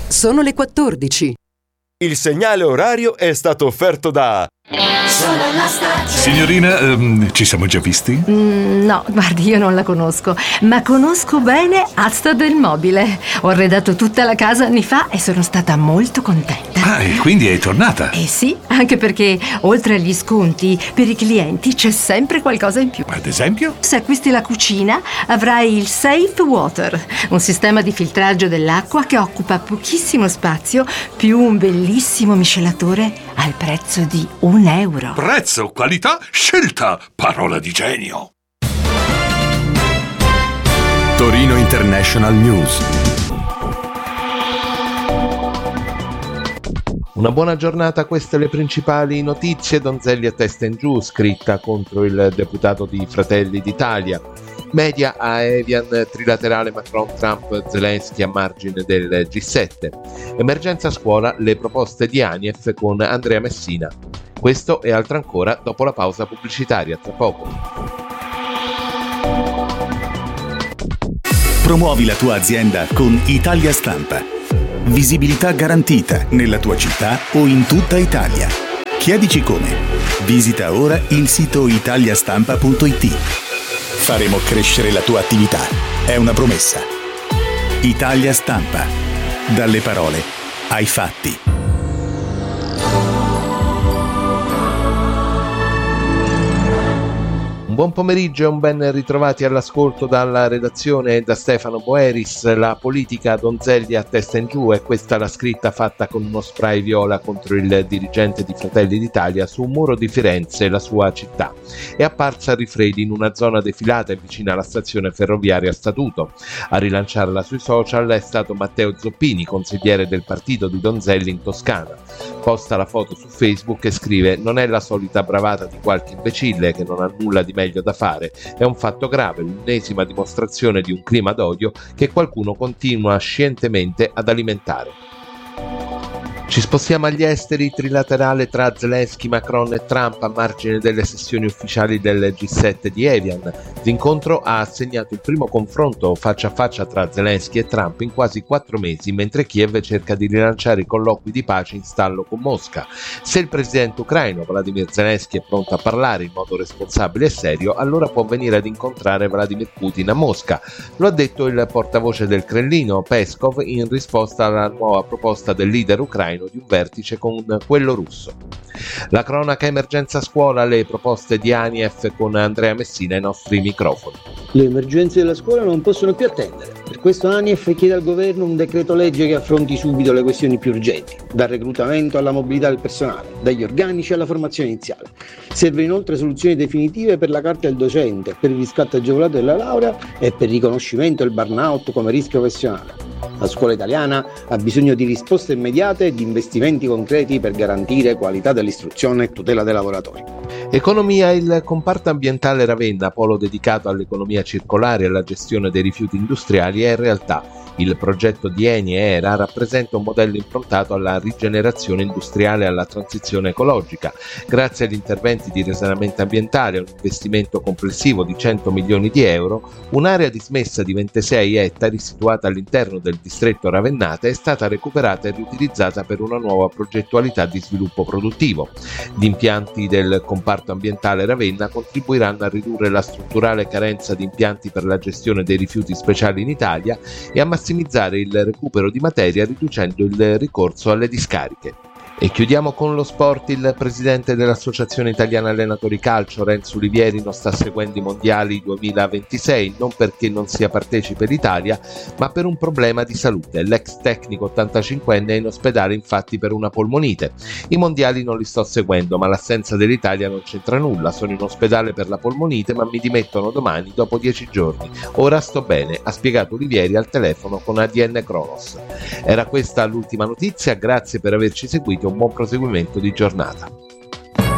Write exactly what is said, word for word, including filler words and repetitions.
Sono le quattordici. Il segnale orario è stato offerto da... Signorina, ehm, ci siamo già visti? Mm, no, guardi, io non la conosco, ma conosco bene Asta del Mobile. Ho arredato tutta la casa anni fa e sono stata molto contenta. Ah, e quindi è tornata? Eh sì, anche perché oltre agli sconti, per i clienti c'è sempre qualcosa in più. Ad esempio? Se acquisti la cucina, avrai il Safe Water, un sistema di filtraggio dell'acqua che occupa pochissimo spazio, più un bellissimo miscelatore al prezzo di un euro. Prezzo, qualità, scelta, parola di genio. Torino International News. Una buona giornata, queste le principali notizie. Donzelli a testa in giù, scritta contro il deputato di Fratelli d'Italia. Media a Evian, trilaterale Macron-Trump-Zelensky a margine del G sette. Emergenza scuola, le proposte di Anief con Andrea Messina. Questo e altro ancora dopo la pausa pubblicitaria, tra poco. Promuovi la tua azienda con Italia Stampa. Visibilità garantita nella tua città o in tutta Italia. Chiedici come. Visita ora il sito italiastampa punto it. Faremo crescere la tua attività. È una promessa. Italia Stampa. Dalle parole ai fatti. Un buon pomeriggio e un ben ritrovati all'ascolto dalla redazione e da Stefano Boeris. La politica Donzelli a testa in giù, è questa la scritta fatta con uno spray viola contro il dirigente di Fratelli d'Italia su un muro di Firenze, la sua città. È apparsa a Rifredi in una zona defilata e vicina alla stazione ferroviaria Statuto. A rilanciarla sui social è stato Matteo Zoppini, consigliere del partito di Donzelli in Toscana. Posta la foto su Facebook e scrive: non è la solita bravata di qualche imbecille che non ha nulla di meglio da fare, è un fatto grave, l'ennesima dimostrazione di un clima d'odio che qualcuno continua scientemente ad alimentare. Ci spostiamo agli esteri, trilaterale tra Zelensky, Macron e Trump a margine delle sessioni ufficiali del G sette di Evian. L'incontro ha assegnato il primo confronto faccia a faccia tra Zelensky e Trump in quasi quattro mesi, mentre Kiev cerca di rilanciare i colloqui di pace in stallo con Mosca. Se il presidente ucraino Vladimir Zelensky è pronto a parlare in modo responsabile e serio, allora può venire ad incontrare Vladimir Putin a Mosca. Lo ha detto il portavoce del Cremlino, Peskov, in risposta alla nuova proposta del leader ucraino di un vertice con quello russo. La cronaca emergenza scuola, le proposte di Anief con Andrea Messina ai nostri microfoni. Le emergenze della scuola non possono più attendere. Per questo Anief chiede al governo un decreto legge che affronti subito le questioni più urgenti, dal reclutamento alla mobilità del personale, dagli organici alla formazione iniziale. Serve inoltre soluzioni definitive per la carta del docente, per il riscatto agevolato della laurea e per il riconoscimento del burnout come rischio professionale. La scuola italiana ha bisogno di risposte immediate e di investimenti concreti per garantire qualità dell'istruzione e tutela dei lavoratori. Economia, il comparto ambientale Ravenna, polo dedicato all'economia circolare e alla gestione dei rifiuti industriali, è in realtà. Il progetto di Eni e Era rappresenta un modello improntato alla rigenerazione industriale e alla transizione ecologica. Grazie agli interventi di risanamento ambientale e un investimento complessivo di cento milioni di euro, un'area dismessa di ventisei ettari situata all'interno del distretto Ravennate è stata recuperata e riutilizzata per una nuova progettualità di sviluppo produttivo. Gli impianti del comparto ambientale Ravenna contribuiranno a ridurre la strutturale carenza di impianti per la gestione dei rifiuti speciali in Italia e a massimizzare il recupero di materia riducendo il ricorso alle discariche. E chiudiamo con lo sport. Il presidente dell'Associazione Italiana Allenatori Calcio, Renzo Olivieri, non sta seguendo i mondiali duemilaventisei, non perché non sia partecipe l'Italia, ma per un problema di salute. L'ex tecnico ottantacinquenne è in ospedale infatti per una polmonite. I mondiali non li sto seguendo, ma l'assenza dell'Italia non c'entra nulla. Sono in ospedale per la polmonite, ma mi dimettono domani dopo dieci giorni. Ora sto bene, ha spiegato Olivieri al telefono con A D N Cronos. Era questa l'ultima notizia, grazie per averci seguito. Un buon proseguimento di giornata.